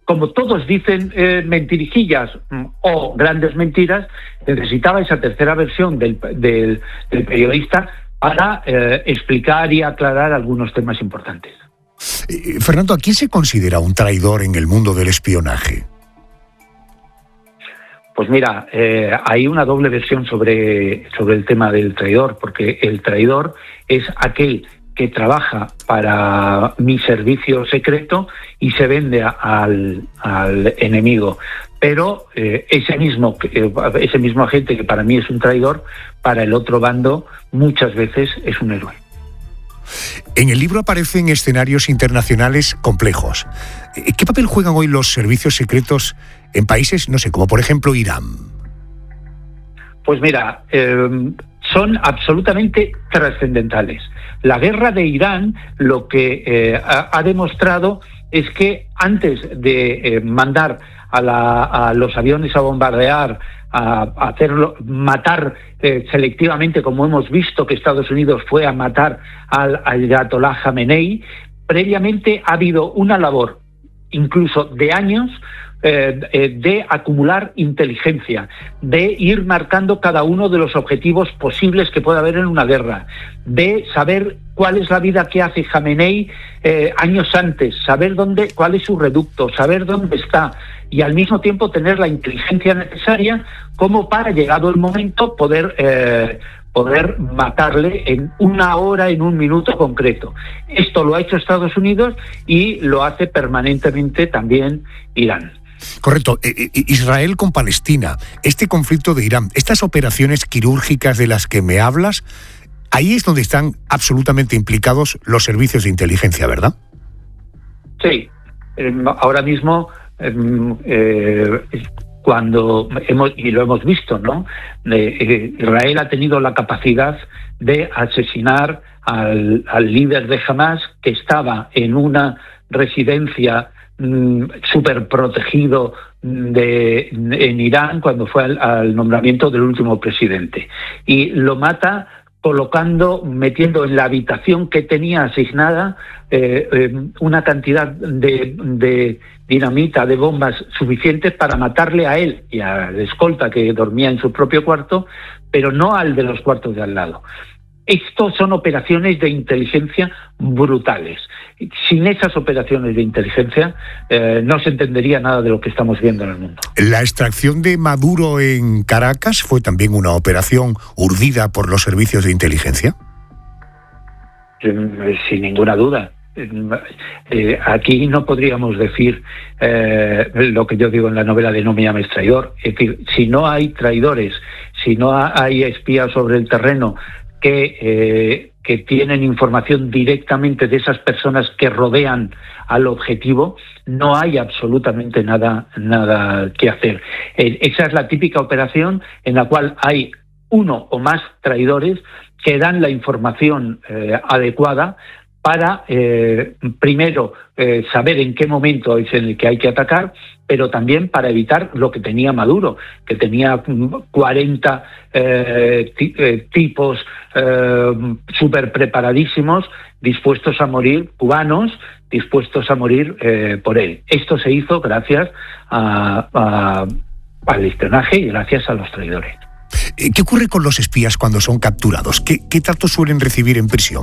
como todos dicen mentirijillas o grandes mentiras, necesitaba esa tercera versión del periodista para explicar y aclarar algunos temas importantes. Fernando, ¿a quién se considera un traidor en el mundo del espionaje? Pues mira, hay una doble versión sobre el tema del traidor, porque el traidor es aquel que trabaja para mi servicio secreto y se vende al enemigo. Pero ese mismo agente que para mí es un traidor, para el otro bando muchas veces es un héroe. En el libro aparecen escenarios internacionales complejos. ¿Qué papel juegan hoy los servicios secretos en países, no sé, como por ejemplo Irán? Pues mira, son absolutamente trascendentales. La guerra de Irán lo que ha demostrado es que antes de mandar a los aviones a bombardear, a matar selectivamente, como hemos visto que Estados Unidos fue a matar al ayatolá Jamenei, previamente ha habido una labor, incluso de años, de acumular inteligencia, de ir marcando cada uno de los objetivos posibles que pueda haber en una guerra, de saber cuál es la vida que hace Jamenei años antes, saber cuál es su reducto, saber dónde está, y al mismo tiempo tener la inteligencia necesaria como para, llegado el momento, poder matarle en una hora, en un minuto concreto. Esto lo ha hecho Estados Unidos y lo hace permanentemente también Irán. Correcto. Israel con Palestina, este conflicto de Irán, estas operaciones quirúrgicas de las que me hablas, ahí es donde están absolutamente implicados los servicios de inteligencia, ¿verdad? Sí. Ahora mismo, cuando lo hemos visto, ¿no? Israel ha tenido la capacidad de asesinar al líder de Hamás, que estaba en una residencia súper protegido en Irán cuando fue al nombramiento del último presidente, y lo mata metiendo en la habitación que tenía asignada una cantidad de dinamita, de bombas suficientes para matarle a él y al escolta que dormía en su propio cuarto, pero no al de los cuartos de al lado. Estos son operaciones de inteligencia brutales. Sin esas operaciones de inteligencia no se entendería nada de lo que estamos viendo en el mundo. La extracción de Maduro en Caracas fue también una operación urdida por los servicios de inteligencia. Sin ninguna duda. Aquí no podríamos decir lo que yo digo en la novela de No me llames traidor. Es decir, si no hay traidores, si no hay espías sobre el terreno que tienen información directamente de esas personas que rodean al objetivo, no hay absolutamente nada que hacer. Esa es la típica operación en la cual hay uno o más traidores que dan la información adecuada para, primero, saber en qué momento es en el que hay que atacar, pero también para evitar lo que tenía Maduro, que tenía 40 tipos súper preparadísos, dispuestos a morir, cubanos, dispuestos a morir por él. Esto se hizo gracias al espionaje y gracias a los traidores. ¿Qué ocurre con los espías cuando son capturados? ¿Qué trato suelen recibir en prisión?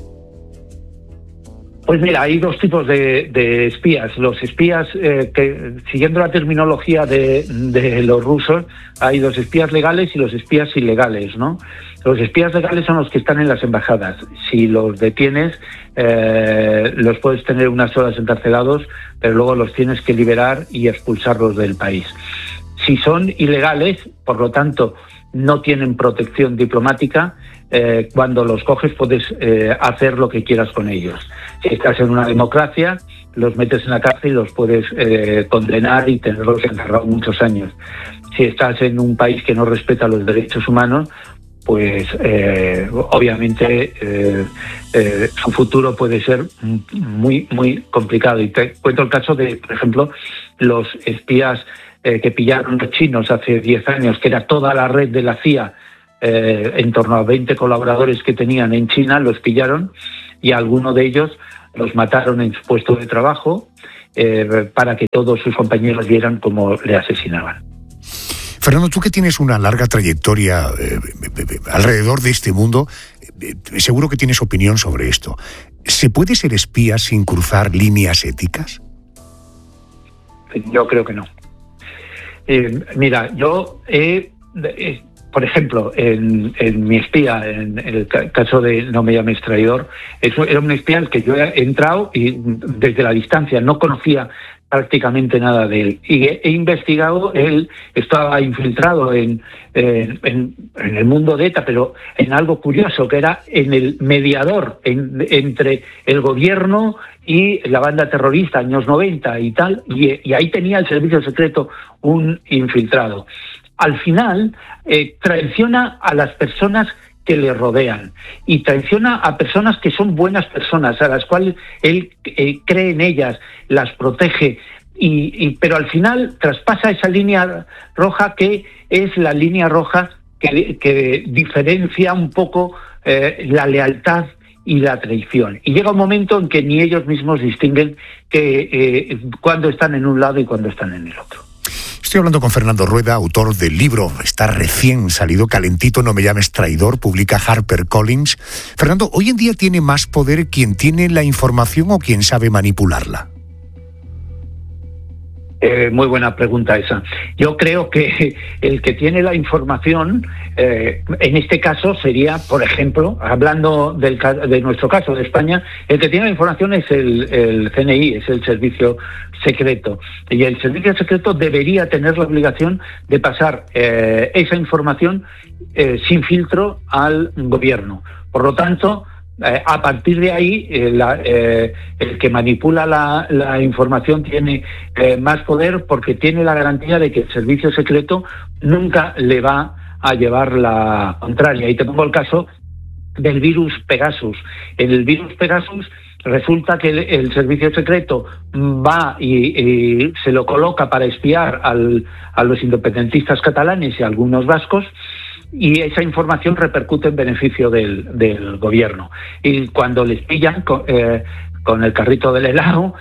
Pues mira, hay dos tipos de espías. Los espías, que siguiendo la terminología de los rusos, hay los espías legales y los espías ilegales, ¿no? Los espías legales son los que están en las embajadas. Si los detienes, los puedes tener unas horas encarcelados, pero luego los tienes que liberar y expulsarlos del país. Si son ilegales, por lo tanto, no tienen protección diplomática, cuando los coges puedes hacer lo que quieras con ellos. Si estás en una democracia, los metes en la cárcel y los puedes condenar y tenerlos encerrados muchos años. Si estás en un país que no respeta los derechos humanos, pues obviamente su futuro puede ser muy, muy complicado. Y te cuento el caso de, por ejemplo, los espías que pillaron los chinos hace 10 años, que era toda la red de la CIA, en torno a 20 colaboradores que tenían en China, los pillaron y a alguno de ellos los mataron en su puesto de trabajo para que todos sus compañeros vieran cómo le asesinaban. Fernando, tú que tienes una larga trayectoria alrededor de este mundo, seguro que tienes opinión sobre esto. ¿Se puede ser espía sin cruzar líneas éticas? Yo creo que no. Mira, yo por ejemplo, en mi espía, en el caso de No me llames traidor, era un espía al que yo he entrado y desde la distancia no conocía prácticamente nada de él. Y he investigado, él estaba infiltrado en el mundo de ETA, pero en algo curioso, que era en el mediador entre el gobierno y la banda terrorista, años 90 y tal, y ahí tenía el servicio secreto un infiltrado. Al final, traiciona a las personas que le rodean y traiciona a personas que son buenas personas, a las cuales él cree en ellas, las protege, pero al final traspasa esa línea roja que es la línea roja que diferencia un poco la lealtad y la traición. Y llega un momento en que ni ellos mismos distinguen cuando están en un lado y cuando están en el otro. Estoy hablando con Fernando Rueda, autor del libro, está recién salido, calentito, No me llames traidor, publica HarperCollins. Fernando, ¿hoy en día tiene más poder quien tiene la información o quien sabe manipularla? Muy buena pregunta esa. Yo creo que el que tiene la información, en este caso sería, por ejemplo, hablando de nuestro caso de España, el que tiene la información es el CNI, es el Servicio Secreto. Y el Servicio Secreto debería tener la obligación de pasar esa información sin filtro al gobierno. Por lo tanto, a partir de ahí, el que manipula la información tiene más poder, porque tiene la garantía de que el servicio secreto nunca le va a llevar la contraria. Y te pongo el caso del virus Pegasus. En el virus Pegasus resulta que el servicio secreto va y se lo coloca para espiar a los independentistas catalanes y a algunos vascos, y esa información repercute en beneficio del gobierno. Y cuando les pillan con el carrito del helado,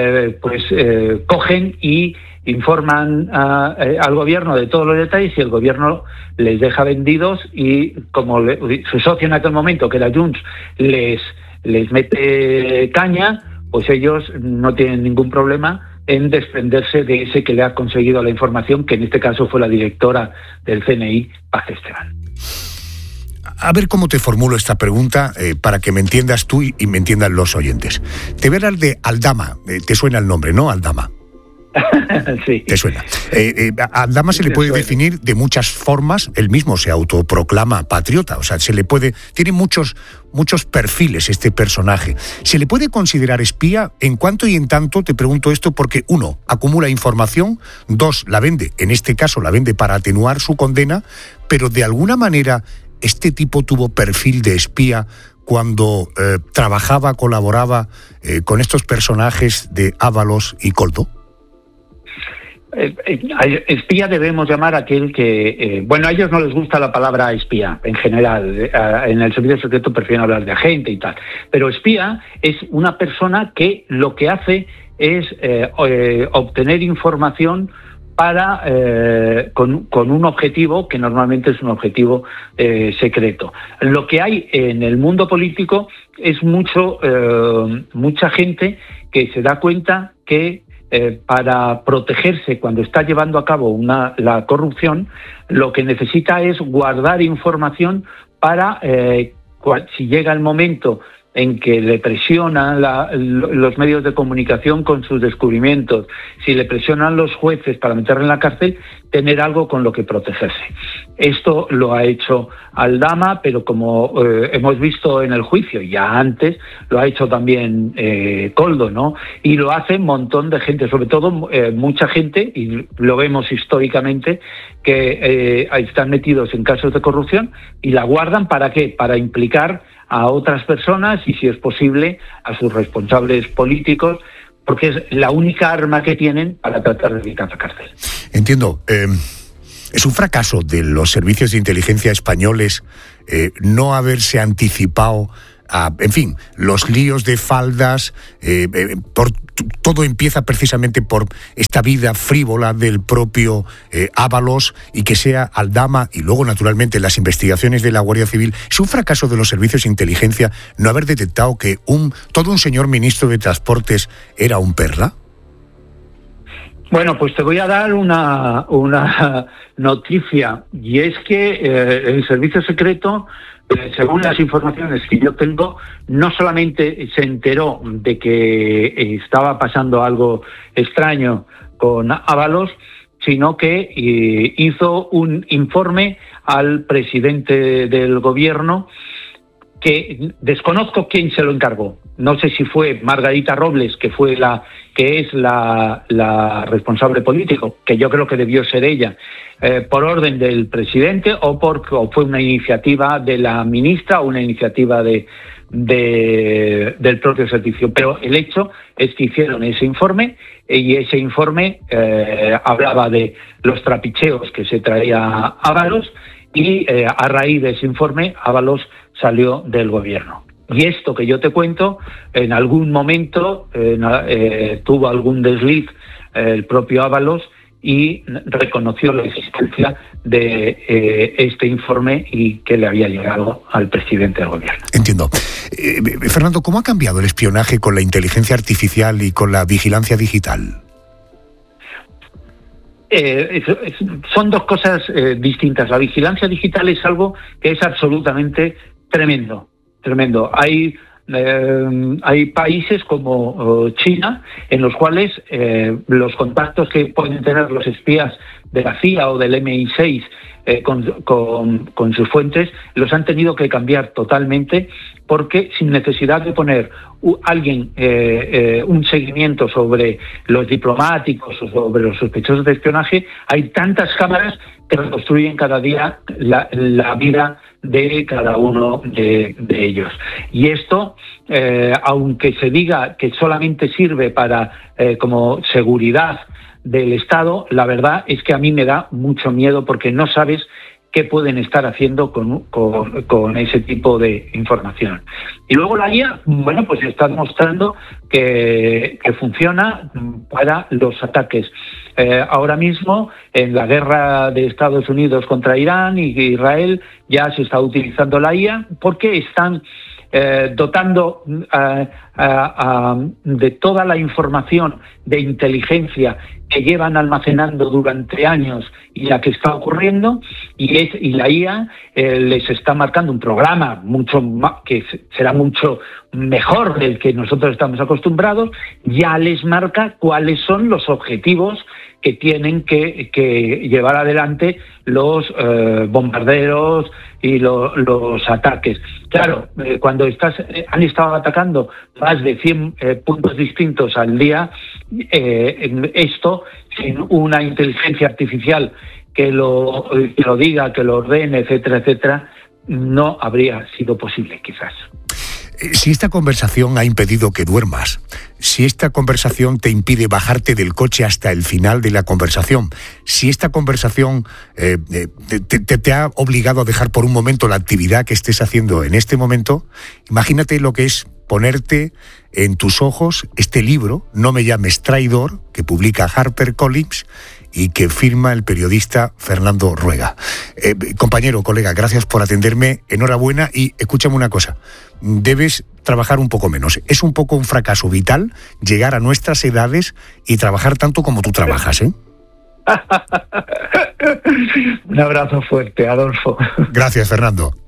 cogen y informan al gobierno de todos los detalles, y el gobierno les deja vendidos, y como su socio en aquel momento, que era Junts, les mete caña, pues ellos no tienen ningún problema en desprenderse de ese que le ha conseguido la información, que en este caso fue la directora del CNI, Paz Esteban. A ver cómo te formulo esta pregunta para que me entiendas tú y me entiendan los oyentes. Te voy a hablar de Aldama. Te suena el nombre, ¿no? Aldama. Sí. ¿Te suena? A Aldama se le puede definir de muchas formas. Él mismo se autoproclama patriota, o sea, tiene muchos perfiles este personaje. ¿Se le puede considerar espía? En cuanto y en tanto, te pregunto esto porque, 1, acumula información, 2, la vende, en este caso la vende para atenuar su condena, pero de alguna manera este tipo tuvo perfil de espía cuando trabajaba, colaboraba con estos personajes de Ábalos y Koldo. Espía debemos llamar a aquel que... a ellos no les gusta la palabra espía, en general. En el servicio secreto prefieren hablar de agente y tal. Pero espía es una persona que lo que hace es obtener información para con un objetivo que normalmente es un objetivo secreto. Lo que hay en el mundo político es mucha gente que se da cuenta que para protegerse cuando está llevando a cabo la corrupción, lo que necesita es guardar información para, si llega el momento en que le presionan los medios de comunicación con sus descubrimientos, si le presionan los jueces para meterle en la cárcel, tener algo con lo que protegerse. Esto lo ha hecho Aldama, pero como hemos visto en el juicio, ya antes, lo ha hecho también Koldo, ¿no? Y lo hace un montón de gente, sobre todo mucha gente, y lo vemos históricamente, que están metidos en casos de corrupción y la guardan, ¿para qué? Para implicar a otras personas y, si es posible, a sus responsables políticos, porque es la única arma que tienen para tratar de evitar la cárcel. Entiendo. Es un fracaso de los servicios de inteligencia españoles no haberse anticipado en fin, los líos de faldas, todo empieza precisamente por esta vida frívola del propio Ábalos, y que sea Aldama, y luego naturalmente las investigaciones de la Guardia Civil. Es un fracaso de los servicios de inteligencia no haber detectado que todo un señor ministro de Transportes era un perla. Bueno, pues te voy a dar una noticia, y es que el servicio secreto, según las informaciones que yo tengo, no solamente se enteró de que estaba pasando algo extraño con Ábalos, sino que hizo un informe al presidente del gobierno, que desconozco quién se lo encargó. No sé si fue Margarita Robles, que es la responsable político, que yo creo que debió ser ella, por orden del presidente, o fue una iniciativa de la ministra o una iniciativa del propio servicio. Pero el hecho es que hicieron ese informe, y ese informe hablaba de los trapicheos que se traía Ábalos, y a raíz de ese informe Ábalos salió del gobierno. Y esto que yo te cuento, en algún momento tuvo algún desliz el propio Ábalos, y reconoció la existencia de este informe y que le había llegado al presidente del gobierno. Entiendo. Fernando, ¿cómo ha cambiado el espionaje con la inteligencia artificial y con la vigilancia digital? Son dos cosas distintas. La vigilancia digital es algo que es absolutamente tremendo. Hay países como China, en los cuales los contactos que pueden tener los espías de la CIA o del MI6 con sus fuentes los han tenido que cambiar totalmente, porque sin necesidad de poner un seguimiento sobre los diplomáticos o sobre los sospechosos de espionaje, hay tantas cámaras que reconstruyen cada día la vida de cada uno de ellos. Y esto, aunque se diga que solamente sirve para como seguridad del Estado, la verdad es que a mí me da mucho miedo, porque no sabes qué pueden estar haciendo con ese tipo de información. Y luego la IA, bueno, pues está demostrando que funciona para los ataques. Ahora mismo, en la guerra de Estados Unidos contra Irán y Israel, ya se está utilizando la IA, porque están dotando de toda la información de inteligencia que llevan almacenando durante años y la que está ocurriendo, y la IA les está marcando un programa mucho más, que será mucho mejor del que nosotros estamos acostumbrados. Ya les marca cuáles son los objetivos que tienen que llevar adelante los bombarderos y los ataques. Claro, cuando han estado atacando más de 100 puntos distintos al día, esto sin una inteligencia artificial que lo diga, que lo ordene, etcétera, etcétera, no habría sido posible, quizás. Si esta conversación ha impedido que duermas, si esta conversación te impide bajarte del coche hasta el final de la conversación, si esta conversación te ha obligado a dejar por un momento la actividad que estés haciendo en este momento, imagínate lo que es ponerte en tus ojos este libro, No me llames traidor, que publica HarperCollins y que firma el periodista Fernando Ruega. Compañero, colega, gracias por atenderme, enhorabuena, y escúchame una cosa, debes trabajar un poco menos. Es un poco un fracaso vital llegar a nuestras edades y trabajar tanto como tú trabajas, ¿eh? Un abrazo fuerte, Adolfo. Gracias, Fernando.